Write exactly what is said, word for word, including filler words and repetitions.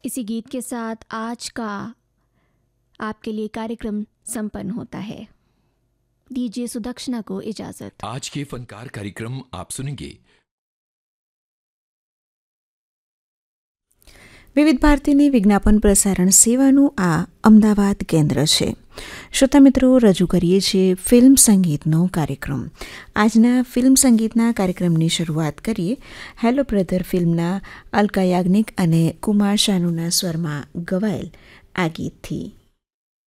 इसी गीत के साथ आज का आपके लिए कार्यक्रम संपन्न होता है। दीजिए सुदक्षिणा को इजाजत। आज के फनकार कार्यक्रम आप सुनेंगे। વિવિધ ભારતીની વિજ્ઞાપન પ્રસારણ સેવાનું આ અમદાવાદ કેન્દ્ર છે. શ્રોતા મિત્રો, રજૂ કરીએ છીએ ફિલ્મ સંગીતનો કાર્યક્રમ. આજના ફિલ્મ સંગીતના કાર્યક્રમની શરૂઆત કરીએ હેલો બ્રધર ફિલ્મના અલકા યાજ્ઞિક અને કુમાર શાનુના સ્વરમાં ગવાયેલ આ ગીતથી.